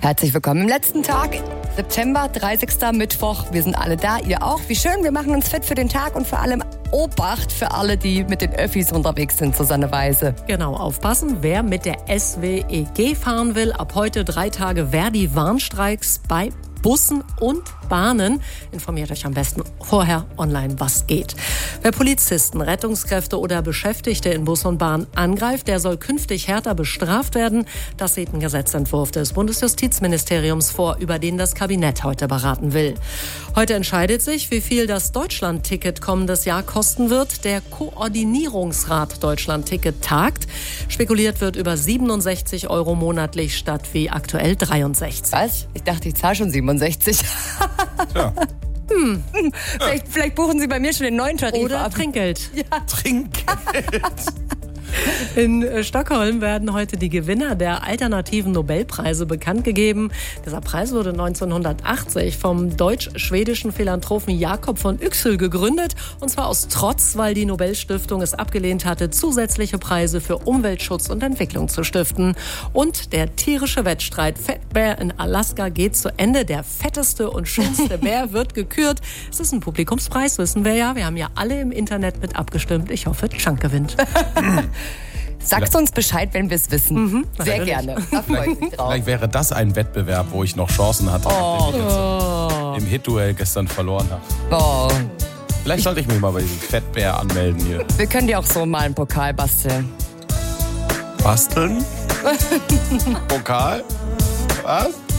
Herzlich willkommen im letzten Tag, September, 30. Mittwoch. Wir sind alle da, ihr auch. Wie schön, wir machen uns fit für den Tag und vor allem Obacht für alle, die mit den Öffis unterwegs sind, Susanne Weise. Genau, aufpassen, wer mit der SWEG fahren will. Ab heute 3 Tage Verdi-Warnstreiks bei Bussen und Bahnen. Informiert euch am besten vorher online, was geht. Wer Polizisten, Rettungskräfte oder Beschäftigte in Bus und Bahn angreift, der soll künftig härter bestraft werden. Das sieht ein Gesetzentwurf des Bundesjustizministeriums vor, über den das Kabinett heute beraten will. Heute entscheidet sich, wie viel das Deutschland-Ticket kommendes Jahr kosten wird. Der Koordinierungsrat Deutschland-Ticket tagt. Spekuliert wird über 67 € monatlich statt wie aktuell 63. Was? Ich dachte, ich zahle schon 67. Tja. Vielleicht buchen Sie bei mir schon den neuen Tarif Oder ab. Trinkgeld. Ja. Trinkgeld. In Stockholm werden heute die Gewinner der alternativen Nobelpreise bekannt gegeben. Dieser Preis wurde 1980 vom deutsch-schwedischen Philanthropen Jakob von Yxel gegründet. Und zwar aus Trotz, weil die Nobelstiftung es abgelehnt hatte, zusätzliche Preise für Umweltschutz und Entwicklung zu stiften. Und der tierische Wettstreit Fat Bear in Alaska geht zu Ende. Der fetteste und schönste Bär wird gekürt. Es ist ein Publikumspreis, wissen wir ja. Wir haben ja alle im Internet mit abgestimmt. Ich hoffe, Chunk gewinnt. Sagst uns Bescheid, wenn wir es wissen. Sehr natürlich. gerne. Da freue ich mich drauf. Vielleicht wäre das ein Wettbewerb, wo ich noch Chancen hatte, nachdem ich jetzt im Hit-Duell gestern verloren habe. Oh. Vielleicht sollte ich mich mal bei diesem Fettbär anmelden hier. Wir können dir auch so mal einen Pokal basteln. Basteln? Pokal? Was?